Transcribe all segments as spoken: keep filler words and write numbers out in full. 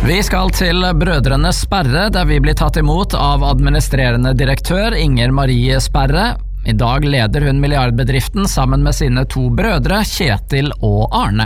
Vi skal til Brødrene Sperre, der vi blir tatt imot av administrerende direktør Inger Marie Sperre. I dag leder hun milliardbedriften sammen med sine to brødre, Kjetil og Arne.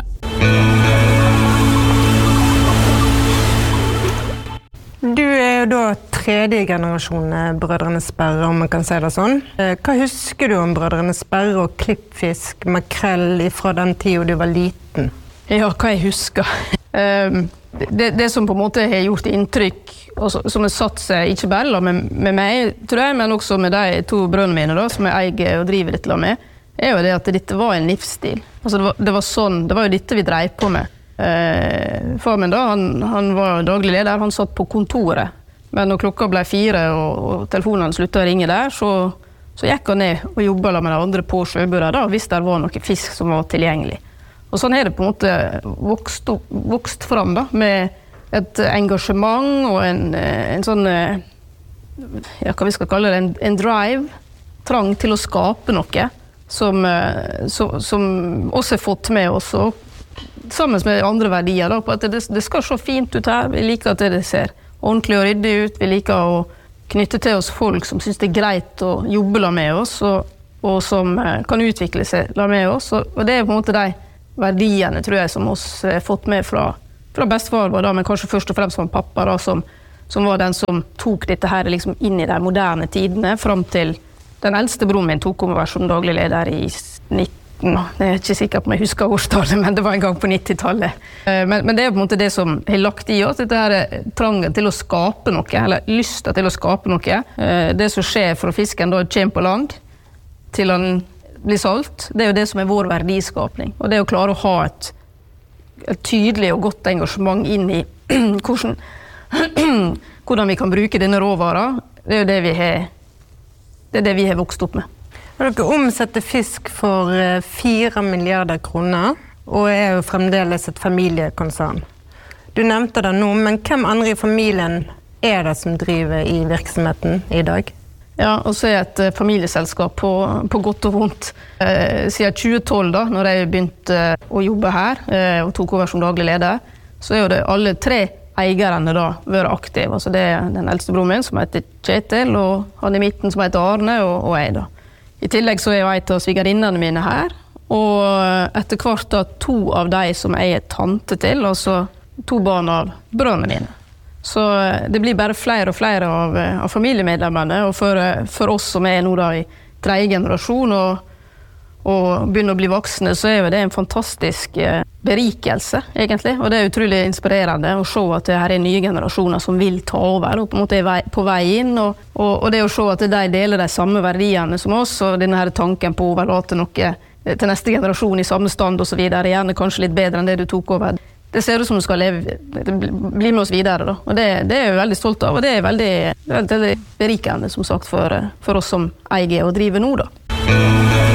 Du er jo da tredje generasjon Brødrene Sperre, om man kan si det sånn. Hva husker du om Brødrene Sperre og klippfisk, makrell fra den tiden du var liten? Ja, hva jeg husker? Um, det, det som på en måte har gjort inntrykk, og som har satt seg ikke bare med, med meg, tror jeg, men også med de to brødrene mine, da, som jeg eier og driver litt med, er jo det at dette var en livsstil. Altså, det, var, det, var sånn, det var jo dette vi drev på med. Uh, far min da, han, han var daglig leder, han satt på kontoret. Men når klokka ble fire og, og telefonen sluttet å ringe der, så, så gikk han ned og jobbet med de andre på sjøburet da, hvis det var noe fisk som var tilgjengelig. Og sånn er det på en måte vokst, vokst fram da, med et engasjement og en, en sånn, ja, hva vi skal kalle det, en, en drive, trang til å skape noe, som, som, som også har fått med oss, og sammen med andre verdier da, på at det, det skal se fint ut her, vi liker at det ser ordentlig og ryddig ut, vi liker å knytte til oss folk som synes det er greit å jobbe med oss, og, og som kan utvikle seg med oss, og det er på en måte de verdiene, tror jeg, som oss har fått med fra, fra bestefar, da, men kanskje først og fremst fra pappa, da, som, som var den som tok dette her liksom inn i de moderne tidene, frem til den eldste broren min tok over som daglig leder i nitten, jeg er ikke sikker på om jeg husker årstallet, men det var en gang på nittitallet. Men, men det er på en måte det som har lagt i oss, dette her trangen til å skape noe, eller lysten til å skape noe. Det som skjer fra fisken da kommer på land, til han blir solgt, det er jo det som er vår verdiskapning. Og det er å klare å ha et, et tydelig og godt engasjement inn i hvordan, hvordan vi kan bruke denne råvara. Det er jo det vi har, det er det vi har vokst opp med. Og dere omsetter fisk for fire milliarder kroner, og er jo fremdeles et familiekonsern. Du nevnte det nå, men hvem andre i familien er det som driver i virksomheten i dag? Ja, og så er jeg et familieselskap på, på godt og vondt. Eh, siden tjue tolv da, når jeg begynte å jobbe her, eh, og tok over som daglig leder, så er jo det alle tre eierne da vært aktive. Altså det er den eldste broren min som heter Kjetil, og han i midten som heter Arne, og, og jeg da. I tillegg så er jeg et av svigerinnene mine her, og etter hvert da to av de som jeg er tante til, altså to barn av brødrene mine. Så det blir bare flere og flere av, av familiemedlemmene, og for, for oss som er nå da i tredje generasjon og, og begynner å bli voksne, så er jo det en fantastisk berikelse, egentlig. Og det er utrolig inspirerende å se at det her er nye generasjoner som vil ta over, og på en måte er vei, på vei inn, og, og, og det å se at de deler de samme verdiene som oss, og denne her tanken på å overlate noe til neste generasjon i samme stand og så videre, gjerne kanskje litt bedre enn det du tok over. Det ser ut som du skal leve, bli med oss videre da, og det, det er jeg veldig stolt av, og det er veldig, veldig berikende, som sagt, for, for oss som eier og driver nå da.